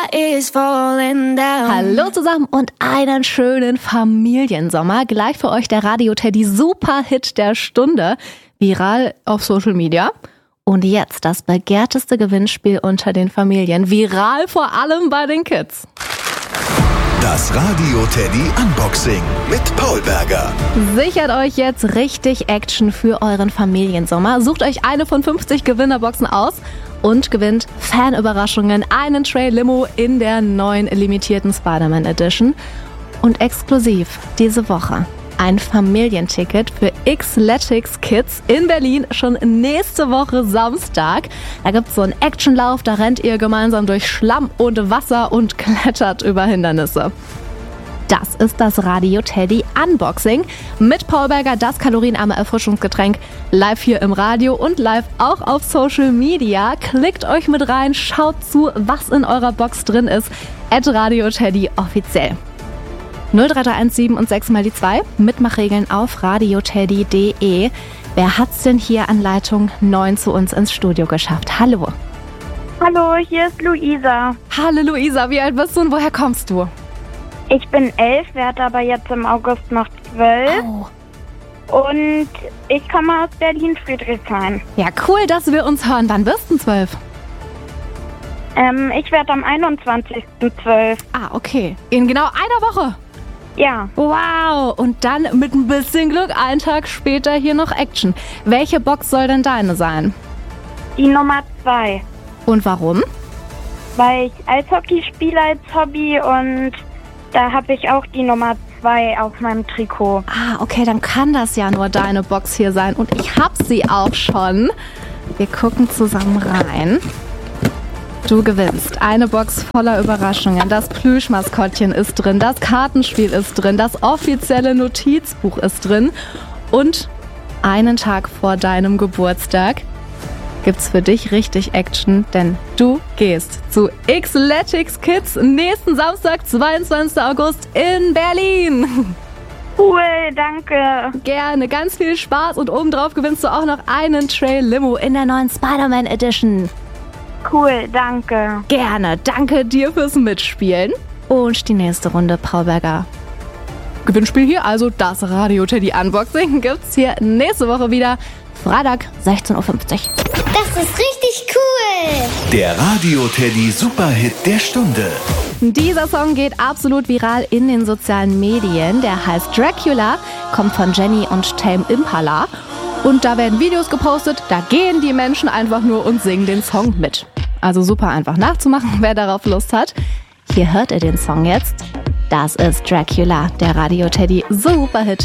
Hallo zusammen und einen schönen Familiensommer. Gleich für euch der Radio Teddy Superhit der Stunde. Viral auf Social Media. Und jetzt das begehrteste Gewinnspiel unter den Familien. Viral vor allem bei den Kids. Das Radio Teddy Unboxing mit Paul Berger. Sichert euch jetzt richtig Action für euren Familiensommer. Sucht euch eine von 50 Gewinnerboxen aus und gewinnt Fanüberraschungen, einen Tray Limo in der neuen limitierten Spider-Man Edition. Und exklusiv diese Woche ein Familienticket für Xletics Kids in Berlin schon nächste Woche Samstag. Da gibt's so einen Actionlauf, da rennt ihr gemeinsam durch Schlamm und Wasser und klettert über Hindernisse. Das ist das Radio Teddy Unboxing mit Paul Berger, das kalorienarme Erfrischungsgetränk, live hier im Radio und live auch auf Social Media. Klickt euch mit rein, schaut zu, was in eurer Box drin ist. @Radio Teddy offiziell. 03317 und 6 mal die 2. Mitmachregeln auf radioteddy.de. Wer hat's denn hier an Leitung 9 zu uns ins Studio geschafft? Hallo. Hallo, hier ist Luisa. Hallo Luisa, wie alt bist du und woher kommst du? Ich bin 11, werde aber jetzt im August noch 12. Oh. Und ich komme aus Berlin-Friedrichshain. Ja, cool, dass wir uns hören. Wann wirst du 12? Ich werde am 21.12. Ah, okay. In genau einer Woche. Ja, Wow, und dann mit ein bisschen Glück einen Tag später hier noch Action. Welche Box soll denn deine sein? die Nummer 2. Und warum? Weil ich Eishockey spiele als Hobby und da habe ich auch die Nummer 2 auf meinem Trikot. Ah, okay, dann kann das ja nur deine Box hier sein. Und ich hab sie auch schon. Wir gucken zusammen rein. Du gewinnst eine Box voller Überraschungen. Das Plüschmaskottchen ist drin, das Kartenspiel ist drin, das offizielle Notizbuch ist drin. Und einen Tag vor deinem Geburtstag gibt's für dich richtig Action, denn du gehst zu Xletics Kids nächsten Samstag, 22. August in Berlin. Cool, danke. Gerne, ganz viel Spaß und obendrauf gewinnst du auch noch einen Tray Limo in der neuen Spider-Man Edition. Cool, danke. Gerne, danke dir fürs Mitspielen. Und die nächste Runde, Paul Berger. Gewinnspiel hier, also das Radio Teddy Unboxing, gibt's hier nächste Woche wieder. Freitag, 16.50 Uhr. Das ist richtig cool. Der Radio Teddy Superhit der Stunde. Dieser Song geht absolut viral in den sozialen Medien. Der heißt Dracula, kommt von Jenny und Tame Impala. Und da werden Videos gepostet, da gehen die Menschen einfach nur und singen den Song mit. Also super einfach nachzumachen, wer darauf Lust hat. Hier hört ihr den Song jetzt. Das ist Dracula, der Radio Teddy Superhit